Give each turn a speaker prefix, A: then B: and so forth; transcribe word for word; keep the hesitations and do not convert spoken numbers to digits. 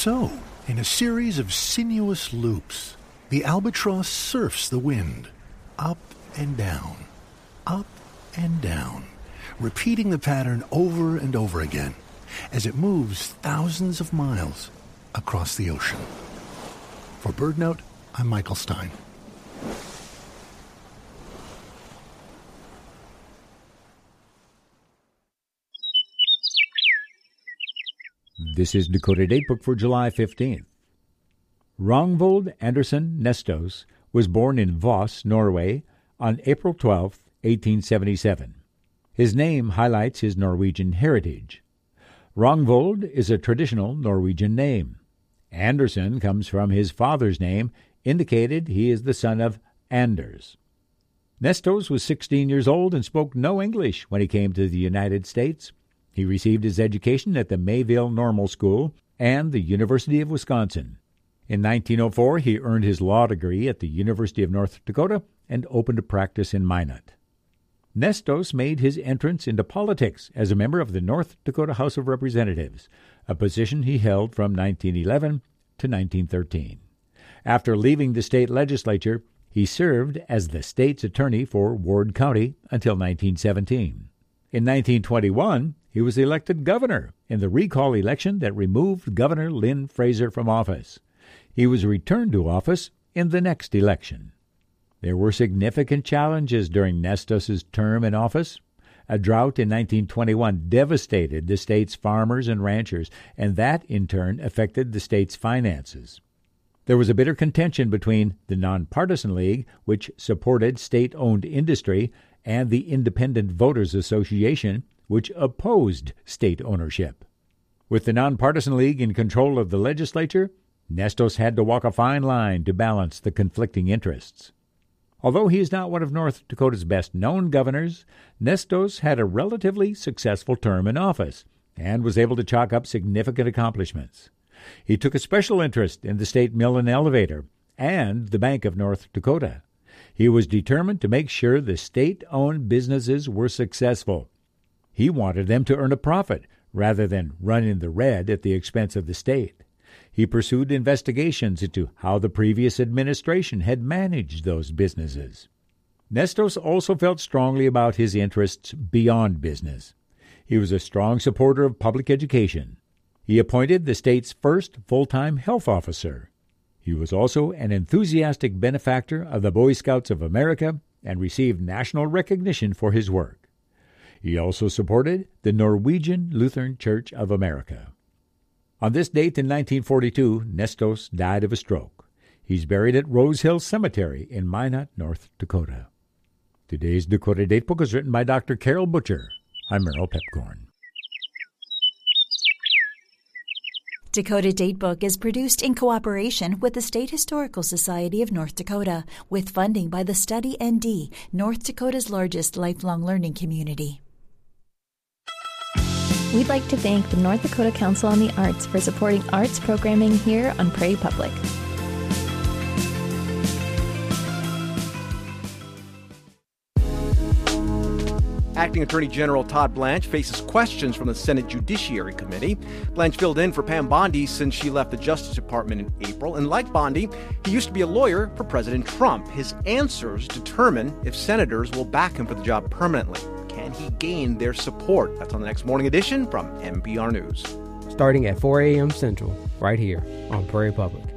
A: So, in a series of sinuous loops, the albatross surfs the wind, up and down, up and down, repeating the pattern over and over again as it moves thousands of miles across the ocean. For BirdNote, I'm Michael Stein.
B: This is Dakota Datebook for July fifteenth. Ragnvold Andersen Nestos was born in Voss, Norway, on April twelfth, eighteen seventy-seven. His name highlights his Norwegian heritage. Ragnvold is a traditional Norwegian name. Andersen comes from his father's name, indicated he is the son of Anders. Nestos was sixteen years old and spoke no English when he came to the United States. He received his education at the Mayville Normal School and the University of Wisconsin. In nineteen oh four, he earned his law degree at the University of North Dakota and opened a practice in Minot. Nestos made his entrance into politics as a member of the North Dakota House of Representatives, a position he held from nineteen eleven to nineteen thirteen. After leaving the state legislature, he served as the state's attorney for Ward County until nineteen seventeen. In nineteen twenty-one, he was elected governor in the recall election that removed Governor Lynn Fraser from office. He was returned to office in the next election. There were significant challenges during Nestos' term in office. A drought in nineteen twenty-one devastated the state's farmers and ranchers, and that, in turn, affected the state's finances. There was a bitter contention between the Nonpartisan League, which supported state-owned industry, and the Independent Voters Association, which opposed state ownership. With the Nonpartisan League in control of the legislature, Nestos had to walk a fine line to balance the conflicting interests. Although he is not one of North Dakota's best-known governors, Nestos had a relatively successful term in office and was able to chalk up significant accomplishments. He took a special interest in the state mill and elevator and the Bank of North Dakota. He was determined to make sure the state-owned businesses were successful. He wanted them to earn a profit rather than run in the red at the expense of the state. He pursued investigations into how the previous administration had managed those businesses. Nestos also felt strongly about his interests beyond business. He was a strong supporter of public education. He appointed the state's first full-time health officer. He was also an enthusiastic benefactor of the Boy Scouts of America and received national recognition for his work. He also supported the Norwegian Lutheran Church of America. On this date in nineteen forty-two, Nestos died of a stroke. He's buried at Rose Hill Cemetery in Minot, North Dakota. Today's Dakota Datebook is written by Doctor Carol Butcher. I'm Merrill Pepcorn.
C: Dakota Datebook is produced in cooperation with the State Historical Society of North Dakota, with funding by the Study N D, North Dakota's largest lifelong learning community.
D: We'd like to thank the North Dakota Council on the Arts for supporting arts programming here on Prairie Public.
E: Acting Attorney General Todd Blanche faces questions from the Senate Judiciary Committee. Blanche filled in for Pam Bondi since she left the Justice Department in April. And like Bondi, he used to be a lawyer for President Trump. His answers determine if senators will back him for the job permanently. Can he gain their support? That's on the next Morning Edition from N P R News.
F: Starting at four a.m. Central, right here on Prairie Public.